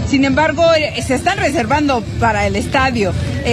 sin embargo, se están reservando para el estadio.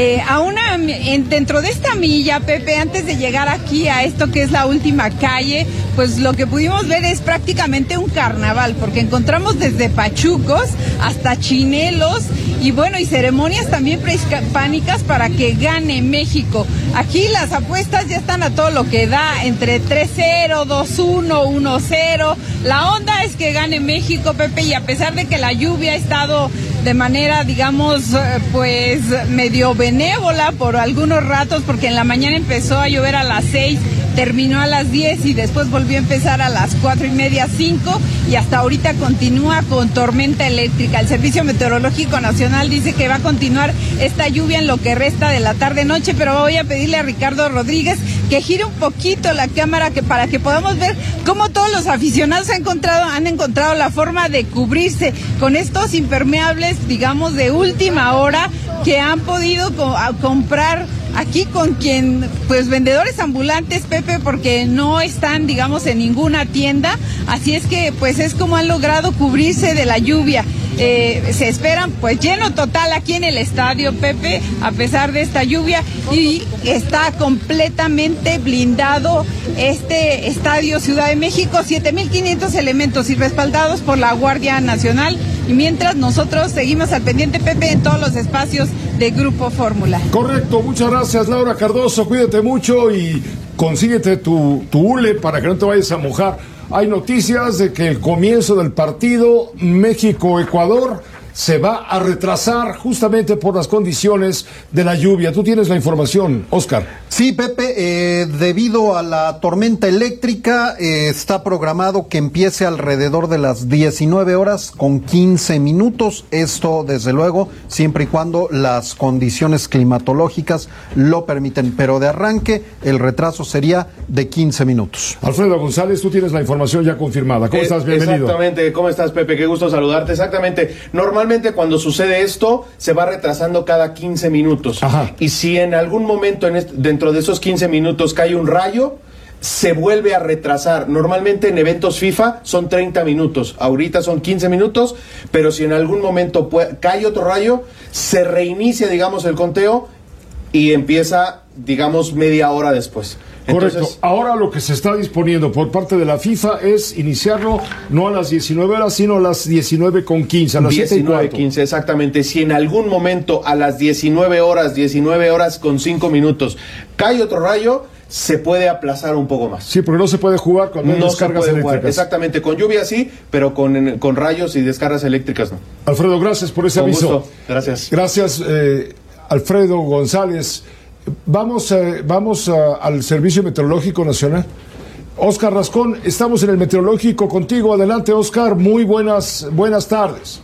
Dentro de esta milla, Pepe, antes de llegar aquí a esto que es la última calle, pues lo que pudimos ver es prácticamente un carnaval, porque encontramos desde pachucos hasta chinelos y bueno, y ceremonias también prehispánicas para que gane México. Aquí las apuestas ya están a todo lo que da, entre 3-0, 2-1, 1-0. La onda es que gane México, Pepe, y a pesar de que la lluvia ha estado de manera, digamos, pues medio benévola por algunos ratos, porque en la mañana empezó a llover a las 6, terminó a las 10 y después volvió a empezar a las 4:30, 5, y hasta ahorita continúa con tormenta eléctrica. El Servicio Meteorológico Nacional dice que va a continuar esta lluvia en lo que resta de la tarde-noche, pero voy a pedirle a Ricardo Rodríguez que gire un poquito la cámara para que podamos ver cómo todos los aficionados han encontrado la forma de cubrirse con estos impermeables, digamos, de última hora que han podido comprar aquí con quien, pues vendedores ambulantes, Pepe, porque no están, digamos, en ninguna tienda, así es que pues es como han logrado cubrirse de la lluvia. Se esperan pues lleno total aquí en el estadio, Pepe, a pesar de esta lluvia, y está completamente blindado este estadio Ciudad de México, 7,500 elementos y respaldados por la Guardia Nacional, y mientras nosotros seguimos al pendiente, Pepe, en todos los espacios de Grupo Fórmula. Correcto, muchas gracias, Laura Cardoso, cuídate mucho y consíguete tu hule para que no te vayas a mojar. Hay noticias de que el comienzo del partido México-Ecuador se va a retrasar justamente por las condiciones de la lluvia. Tú tienes la información, Oscar. Sí, Pepe, debido a la tormenta eléctrica, está programado que empiece alrededor de las 19 horas con 15 minutos. Esto, desde luego, siempre y cuando las condiciones climatológicas lo permiten. Pero de arranque, el retraso sería de 15 minutos. Alfredo González, tú tienes la información ya confirmada. ¿Cómo estás? Bienvenido. Exactamente. ¿Cómo estás, Pepe? Qué gusto saludarte. Exactamente. Normalmente cuando sucede esto, se va retrasando cada 15 minutos. Ajá. Y si en algún momento dentro de esos 15 minutos cae un rayo, se vuelve a retrasar. Normalmente en eventos FIFA son 30 minutos. Ahorita son 15 minutos, pero si en algún momento cae otro rayo, se reinicia, digamos, el conteo y empieza, digamos, media hora después. Correcto. Entonces, ahora lo que se está disponiendo por parte de la FIFA es iniciarlo no a las 19 horas, sino a las 19:15, a las 19:15, exactamente. Si en algún momento a las 19 horas con 5 minutos, cae otro rayo, se puede aplazar un poco más. Sí, porque no se puede jugar cuando hay descargas eléctricas. Exactamente, con lluvia sí, pero con rayos y descargas eléctricas no. Alfredo, gracias por ese aviso. Gusto. Gracias. Gracias, Alfredo González. Vamos al Servicio Meteorológico Nacional. Oscar Rascón, estamos en el meteorológico contigo. Adelante, Oscar. Muy buenas tardes.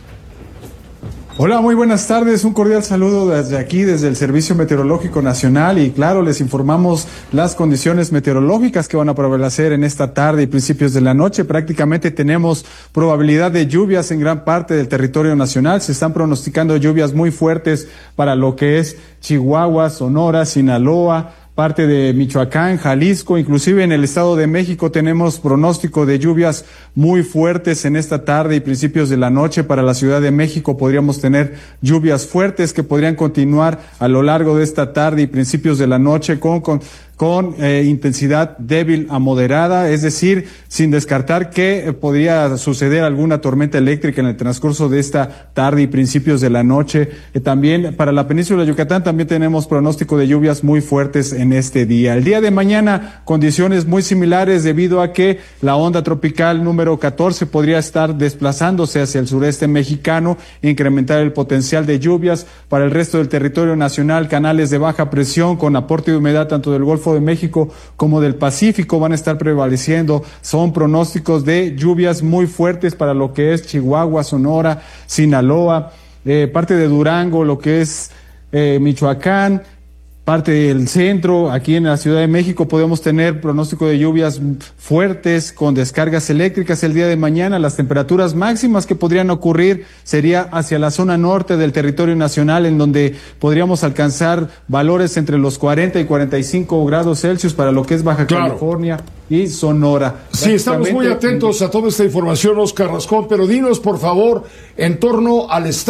Hola, muy buenas tardes. Un cordial saludo desde aquí, desde el Servicio Meteorológico Nacional, y claro, les informamos las condiciones meteorológicas que van a prevalecer en esta tarde y principios de la noche. Prácticamente tenemos probabilidad de lluvias en gran parte del territorio nacional. Se están pronosticando lluvias muy fuertes para lo que es Chihuahua, Sonora, Sinaloa, parte de Michoacán, Jalisco, inclusive en el Estado de México tenemos pronóstico de lluvias muy fuertes en esta tarde y principios de la noche. Para la Ciudad de México podríamos tener lluvias fuertes que podrían continuar a lo largo de esta tarde y principios de la noche con intensidad débil a moderada, es decir, sin descartar que podría suceder alguna tormenta eléctrica en el transcurso de esta tarde y principios de la noche. También para la península de Yucatán también tenemos pronóstico de lluvias muy fuertes en este día. El día de mañana, condiciones muy similares debido a que la onda tropical número 14 podría estar desplazándose hacia el sureste mexicano, incrementar el potencial de lluvias. Para el resto del territorio nacional, canales de baja presión con aporte de humedad tanto del Golfo de México como del Pacífico van a estar prevaleciendo. Son pronósticos de lluvias muy fuertes para lo que es Chihuahua, Sonora, Sinaloa, parte de Durango, lo que es Michoacán, parte del centro. Aquí en la Ciudad de México podemos tener pronóstico de lluvias fuertes con descargas eléctricas el día de mañana. Las temperaturas máximas que podrían ocurrir sería hacia la zona norte del territorio nacional, en donde podríamos alcanzar valores entre los 40 y 45 grados Celsius para lo que es Baja California y Sonora. Sí, estamos muy atentos a toda esta información, Oscar Rascón, pero dinos, por favor, en torno al